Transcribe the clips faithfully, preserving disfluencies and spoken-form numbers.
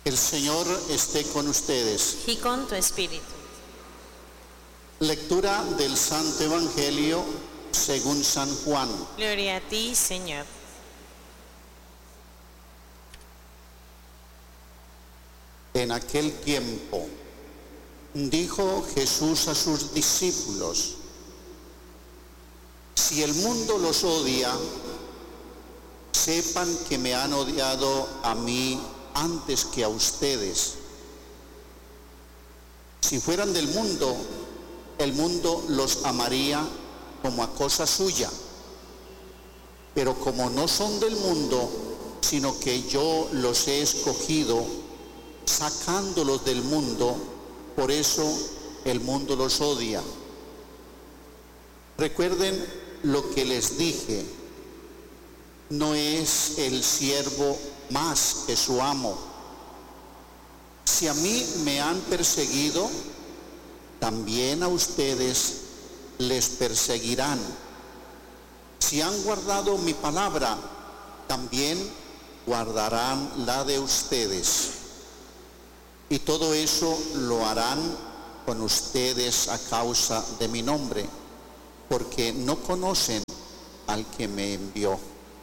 El Señor esté con ustedes. y con tu espíritu. Lectura del Santo Evangelio según San Juan. Gloria a ti, Señor. En aquel tiempo dijo Jesús a sus discípulos: si el mundo los odia, sepan que me han odiado a mí antes que a ustedes. Si fueran del mundo, el mundo los amaría como a cosa suya. Pero como no son del mundo, sino que yo los he escogido, sacándolos del mundo, por eso el mundo los odia. Recuerden lo que les dije: no es el siervo más que su amo. Si a mí me han perseguido, también a ustedes les perseguirán. Si han guardado mi palabra, también guardarán la de ustedes. Y todo eso lo harán con ustedes a causa de mi nombre, porque no conocen al que me envió.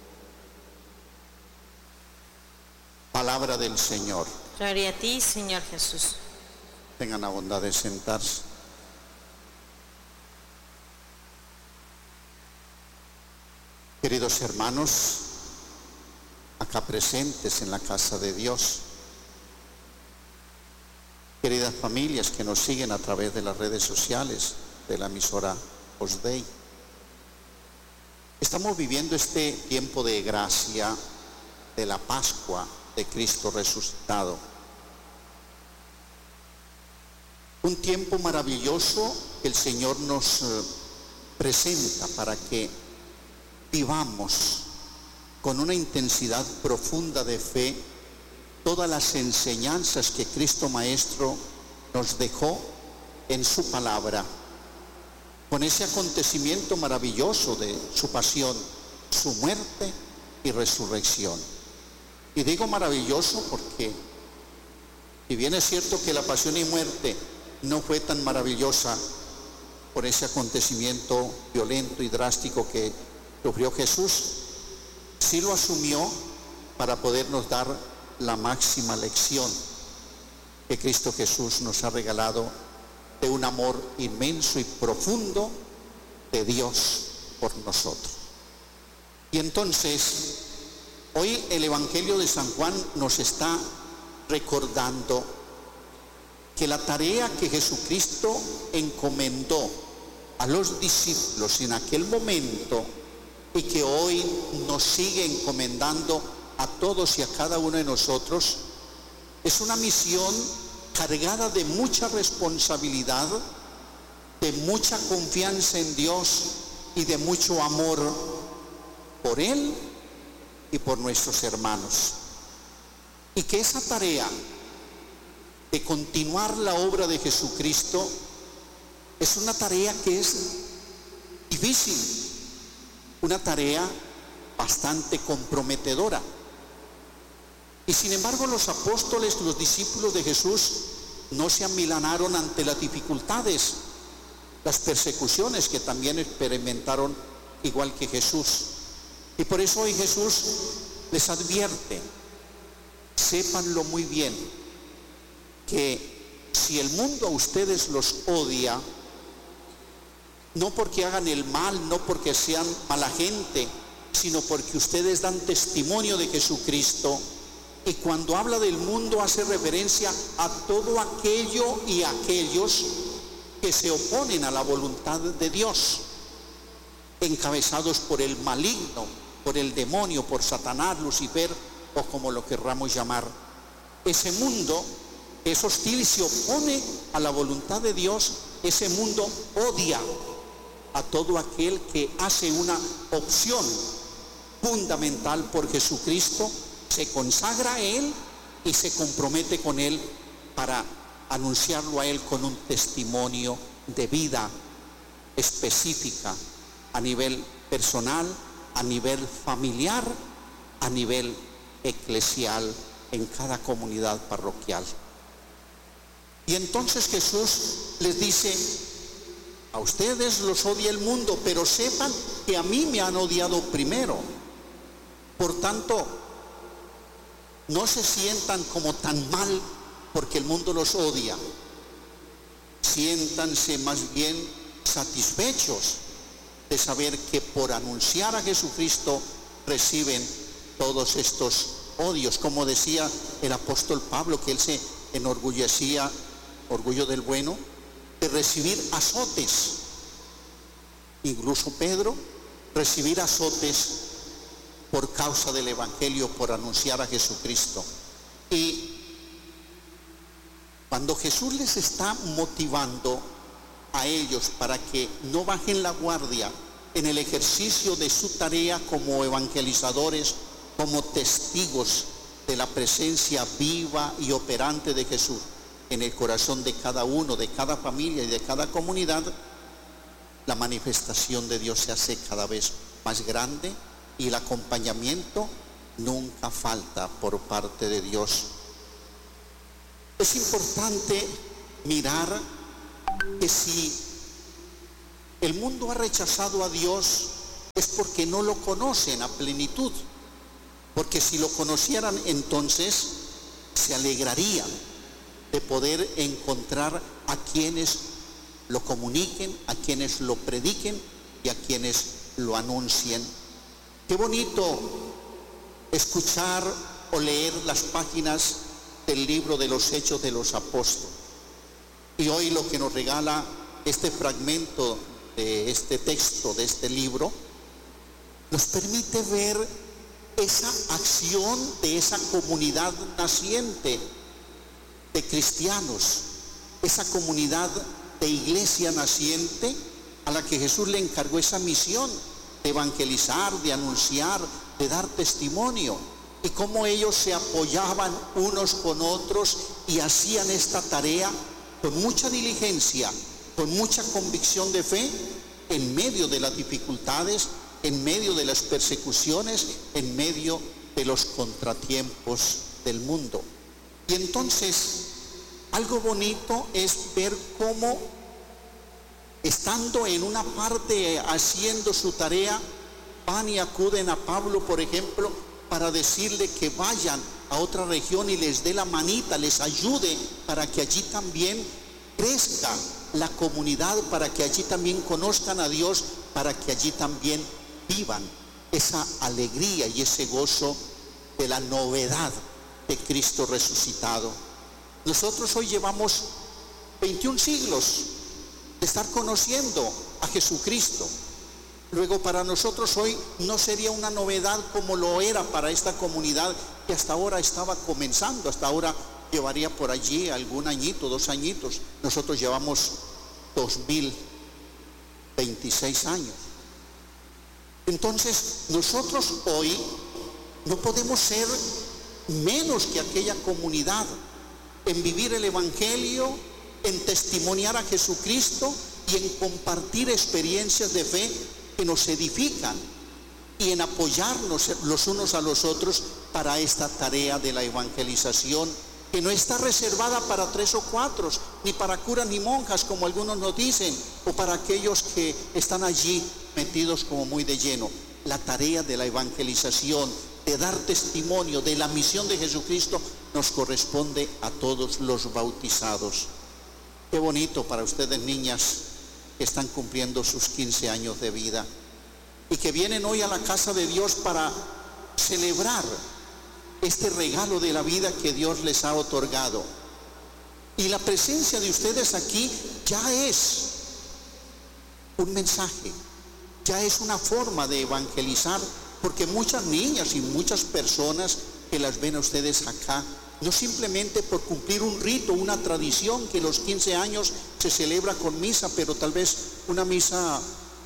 Palabra del Señor. Gloria a ti, Señor Jesús. Tengan la bondad de sentarse. Queridos hermanos, acá presentes en la casa de Dios, queridas familias que nos siguen a través de las redes sociales de la emisora Os Dei, estamos viviendo este tiempo de gracia de la Pascua de Cristo resucitado. Un tiempo maravilloso que el Señor nos eh, presenta para que vivamos con una intensidad profunda de fe todas las enseñanzas que Cristo Maestro nos dejó en su palabra, con ese acontecimiento maravilloso de su pasión, su muerte y resurrección. Y digo maravilloso porque, si bien es cierto que la pasión y muerte no fue tan maravillosa por ese acontecimiento violento y drástico que sufrió Jesús, sí lo asumió para podernos dar la máxima lección que Cristo Jesús nos ha regalado de un amor inmenso y profundo de Dios por nosotros. Y entonces, hoy el Evangelio de San Juan nos está recordando que la tarea que Jesucristo encomendó a los discípulos en aquel momento y que hoy nos sigue encomendando a todos y a cada uno de nosotros, es una misión cargada de mucha responsabilidad, de mucha confianza en Dios y de mucho amor por Él y por nuestros hermanos. Y que esa tarea de continuar la obra de Jesucristo es una tarea que es difícil, una tarea bastante comprometedora. Y sin embargo, los apóstoles, los discípulos de Jesús, no se amilanaron ante las dificultades, las persecuciones que también experimentaron igual que Jesús. Y por eso hoy Jesús les advierte: sépanlo muy bien, que si el mundo a ustedes los odia, no porque hagan el mal, no porque sean mala gente, sino porque ustedes dan testimonio de Jesucristo. Y cuando habla del mundo hace referencia a todo aquello y aquellos que se oponen a la voluntad de Dios, encabezados por el maligno, por el demonio, por Satanás, Lucifer, o como lo querramos llamar. Ese mundo es hostil y se opone a la voluntad de Dios. Ese mundo odia a todo aquel que hace una opción fundamental por Jesucristo, se consagra a Él y se compromete con Él para anunciarlo a Él con un testimonio de vida específica a nivel personal, a nivel familiar, a nivel eclesial en cada comunidad parroquial. Y entonces Jesús les dice: a ustedes los odia el mundo, pero sepan que a mí me han odiado primero. Por tanto, no se sientan como tan mal porque el mundo los odia. Siéntanse más bien satisfechos de saber que por anunciar a Jesucristo reciben todos estos odios. Como decía el apóstol Pablo, que él se enorgullecía, orgullo del bueno, de recibir azotes. Incluso Pedro, recibir azotes por causa del Evangelio, por anunciar a Jesucristo. Y cuando Jesús les está motivando a ellos para que no bajen la guardia en el ejercicio de su tarea como evangelizadores, como testigos de la presencia viva y operante de Jesús en el corazón de cada uno, de cada familia y de cada comunidad, la manifestación de Dios se hace cada vez más grande y el acompañamiento nunca falta por parte de Dios. Es importante mirar que si el mundo ha rechazado a Dios es porque no lo conocen a plenitud, porque si lo conocieran entonces se alegrarían de poder encontrar a quienes lo comuniquen, a quienes lo prediquen y a quienes lo anuncien. Qué bonito escuchar o leer las páginas del libro de los Hechos de los Apóstoles. Y hoy lo que nos regala este fragmento de este texto, de este libro, nos permite ver esa acción de esa comunidad naciente de cristianos, esa comunidad de iglesia naciente a la que Jesús le encargó esa misión de evangelizar, de anunciar, de dar testimonio, y cómo ellos se apoyaban unos con otros y hacían esta tarea con mucha diligencia, con mucha convicción de fe, en medio de las dificultades, en medio de las persecuciones, en medio de los contratiempos del mundo. Y entonces, algo bonito es ver cómo, estando en una parte haciendo su tarea, van y acuden a Pablo, por ejemplo, para decirle que vayan a otra región y les dé la manita, les ayude para que allí también crezca la comunidad, para que allí también conozcan a Dios, para que allí también vivan esa alegría y ese gozo de la novedad de Cristo resucitado. Nosotros hoy llevamos veintiún siglos de estar conociendo a Jesucristo. Luego, para nosotros hoy no sería una novedad como lo era para esta comunidad que hasta ahora estaba comenzando, hasta ahora llevaría por allí algún añito, dos añitos. Nosotros llevamos dos mil veintiséis años. Entonces, nosotros hoy no podemos ser menos que aquella comunidad en vivir el Evangelio, en testimoniar a Jesucristo y en compartir experiencias de fe que nos edifican, y en apoyarnos los unos a los otros para esta tarea de la evangelización, que no está reservada para tres o cuatro, ni para curas ni monjas, como algunos nos dicen, o para aquellos que están allí metidos como muy de lleno. La tarea de la evangelización, de dar testimonio de la misión de Jesucristo, nos corresponde a todos los bautizados. Qué bonito para ustedes, niñas, que están cumpliendo sus quince años de vida y que vienen hoy a la casa de Dios para celebrar este regalo de la vida que Dios les ha otorgado. Y la presencia de ustedes aquí ya es un mensaje, ya es una forma de evangelizar, porque muchas niñas y muchas personas que las ven a ustedes acá, no simplemente por cumplir un rito, una tradición, que los quince años se celebra con misa, pero tal vez una misa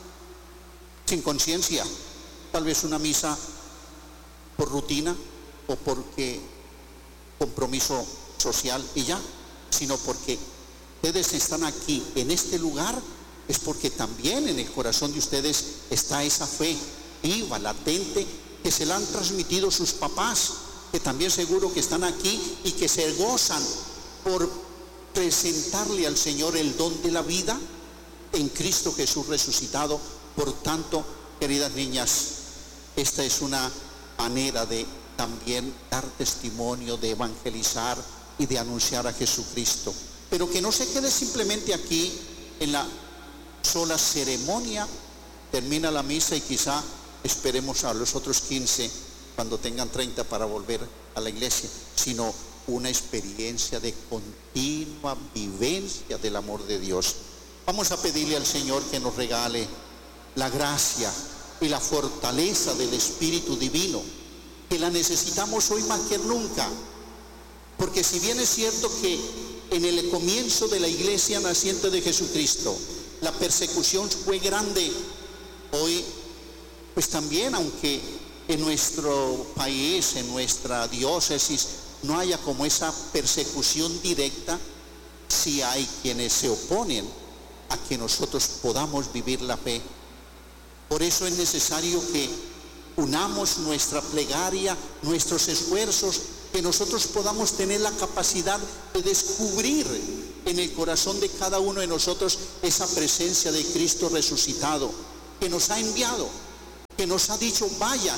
sin conciencia, tal vez una misa por rutina o porque compromiso social y ya, sino porque ustedes están aquí en este lugar, es porque también en el corazón de ustedes está esa fe viva, latente, que se la han transmitido sus papás, que también seguro que están aquí y que se gozan por presentarle al Señor el don de la vida en Cristo Jesús resucitado. Por tanto, queridas niñas, esta es una manera de también dar testimonio, de evangelizar y de anunciar a Jesucristo. Pero que no se quede simplemente aquí en la sola ceremonia. Termina la misa y quizá esperemos a los otros quince cuando tengan treinta para volver a la iglesia, sino una experiencia de continua vivencia del amor de Dios. Vamos a pedirle al Señor que nos regale la gracia y la fortaleza del Espíritu Divino, que la necesitamos hoy más que nunca, porque si bien es cierto que en el comienzo de la iglesia naciente de Jesucristo la persecución fue grande, hoy pues también, aunque en nuestro país, en nuestra diócesis, no haya como esa persecución directa, sí hay quienes se oponen a que nosotros podamos vivir la fe. Por eso es necesario que unamos nuestra plegaria, nuestros esfuerzos, que nosotros podamos tener la capacidad de descubrir en el corazón de cada uno de nosotros esa presencia de Cristo resucitado, que nos ha enviado, que nos ha dicho vayan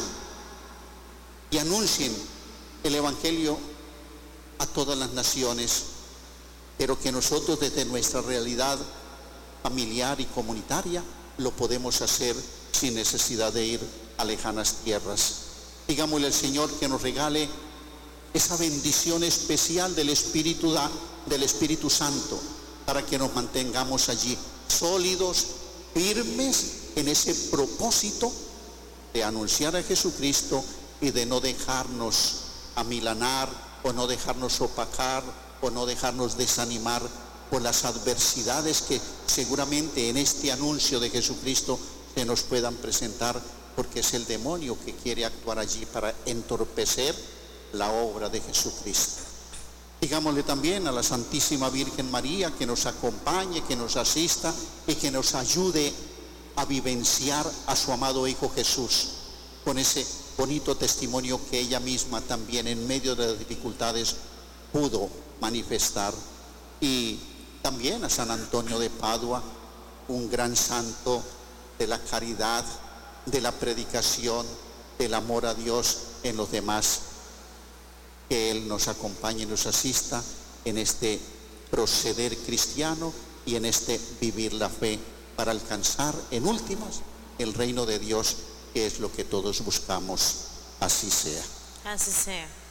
y anuncien el Evangelio a todas las naciones, pero que nosotros desde nuestra realidad familiar y comunitaria lo podemos hacer sin necesidad de ir a lejanas tierras. Digámosle al Señor que nos regale esa bendición especial del Espíritu, del Espíritu Santo, para que nos mantengamos allí sólidos, firmes en ese propósito de anunciar a Jesucristo y de no dejarnos amilanar o no dejarnos opacar o no dejarnos desanimar por las adversidades que seguramente en este anuncio de Jesucristo se nos puedan presentar, porque es el demonio que quiere actuar allí para entorpecer la obra de Jesucristo. Digámosle también a la Santísima Virgen María que nos acompañe, que nos asista y que nos ayude a vivenciar a su amado Hijo Jesús con ese bonito testimonio que ella misma también en medio de las dificultades pudo manifestar. Y también a San Antonio de Padua, un gran santo de la caridad, de la predicación, del amor a Dios en los demás. Que Él nos acompañe y nos asista en este proceder cristiano y en este vivir la fe para alcanzar en últimas el reino de Dios, que es lo que todos buscamos. Así sea. Así sea.